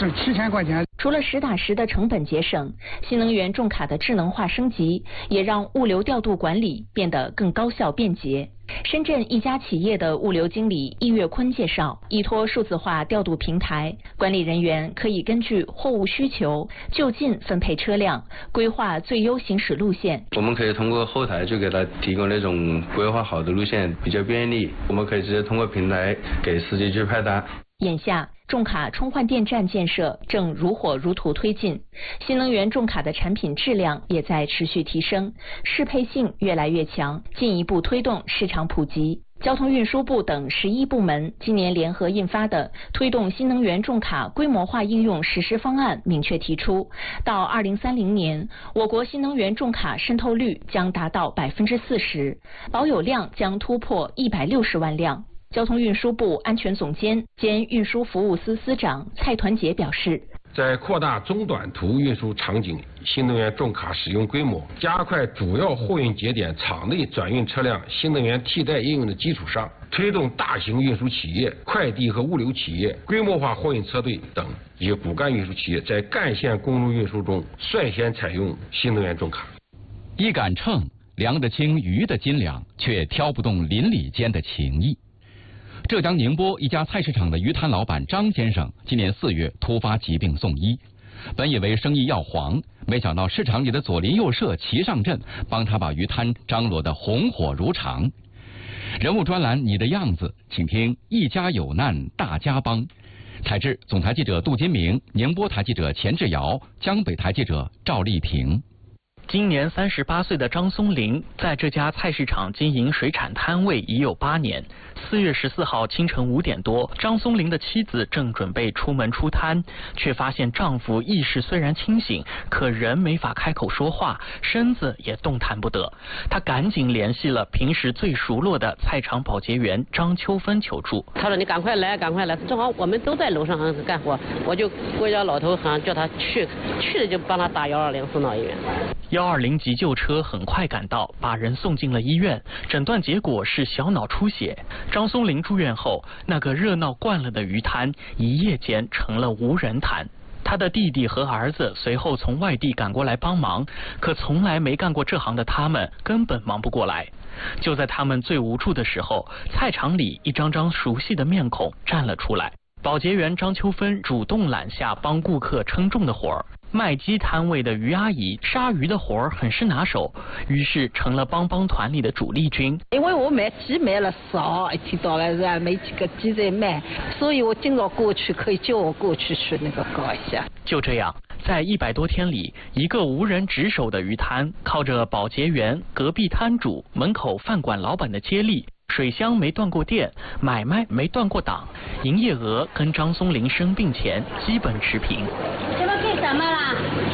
是7000块钱。 除了实打实的成本节省，新能源重卡的智能化升级也让物流调度管理变得更高效便捷。深圳一家企业的物流经理易月坤介绍，依托数字化调度平台，管理人员可以根据货物需求就近分配车辆，规划最优行驶路线。 我们可以通过后台就给他提供那种规划好的路线，比较便利。我们可以直接通过平台给司机去派单。 眼下，重卡充换电站建设正如火如荼推进，新能源重卡的产品质量也在持续提升，适配性越来越强，进一步推动市场普及。交通运输部等11部门今年联合印发的推动新能源重卡规模化应用实施方案明确提出，到2030年，我国新能源重卡渗透率将达到40%，保有量将突破160万辆。交通运输部安全总监兼运输服务司司长蔡团结表示， 在扩大中短途运输场景新能源重卡使用规模，加快主要货运节点场内转运车辆新能源替代应用的基础上，推动大型运输企业、快递和物流企业、规模化货运车队等以及骨干运输企业在干线公路运输中率先采用新能源重卡。 一杆秤量得清鱼的斤两，却挑不动邻里间的情谊。浙江宁波一家菜市场的鱼摊老板张先生，今年4月突发疾病送医，本以为生意要黄，没想到市场里的左邻右舍齐上阵，帮他把鱼摊张罗得红火如常。人物专栏你的样子，请听一家有难大家帮。采制总台记者杜金明，宁波台记者钱志尧，江北台记者赵丽萍。 今年38岁的张松林在这家菜市场经营水产摊位已有8年。4月14号清晨5点多，张松林的妻子正准备出门出摊，却发现丈夫意识虽然清醒，可人没法开口说话，身子也动弹不得。她赶紧联系了平时最熟络的菜场保洁员张秋芬求助。 他说：“你赶快来，赶快来！正好我们都在楼上干活，我就国家老头好像叫他去了就帮他打120送到医院。 120急救车很快赶到，把人送进了医院，诊断结果是小脑出血。张松林住院后，那个热闹惯了的鱼摊一夜间成了无人摊。他的弟弟和儿子随后从外地赶过来帮忙，可从来没干过这行的他们根本忙不过来。就在他们最无助的时候，菜场里一张张熟悉的面孔站了出来。保洁员张秋芬主动揽下帮顾客称重的活儿。卖鸡摊位的于阿姨杀鱼的活儿很是拿手，于是成了帮团里的主力军。 因为我卖鸡卖了少，一天到晚是没几个鸡在卖，所以我经常过去，可以叫我过去那个搞一下。 就这样，在100多天里，一个无人值守的鱼摊，靠着保洁员、隔壁摊主、门口饭馆老板的接力，水箱没断过电，买卖没断过档，营业额跟张松林生病前基本持平。 这个给什么啦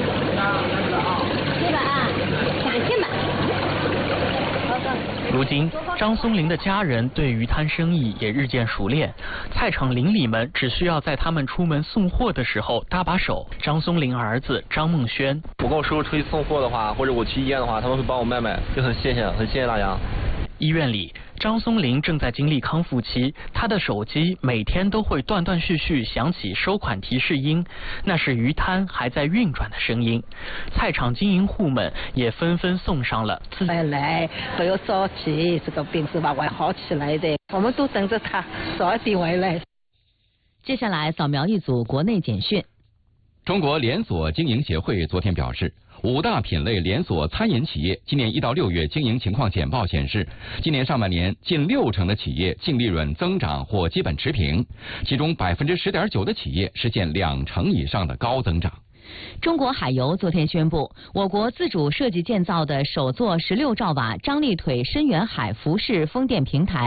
？100啊，3000吧。 如今，张松林的家人对鱼摊生意也日渐熟练，菜场邻里们只需要在他们出门送货的时候搭把手。张松林儿子张梦轩， 我跟我叔叔出去送货的话，或者我去医院的话，他们会帮我卖，就很谢谢大家。 医院里，张松林正在经历康复期，他的手机每天都会断断续续响起收款提示音，那是鱼摊还在运转的声音。菜场经营户们也纷纷送上了自己来，不要着急，这个病是慢慢好起来的，我们都等着他早点回来。 接下来扫描一组国内简讯。 中国连锁经营协会昨天表示，5大品类连锁餐饮企业今年1到6月经营情况简报显示，今年上半年近60%的企业净利润增长或基本持平，其中10.9%的企业实现2成以上的高增长。 中国海油昨天宣布，我国自主设计建造的首座16兆瓦张力腿深远海浮式风电平台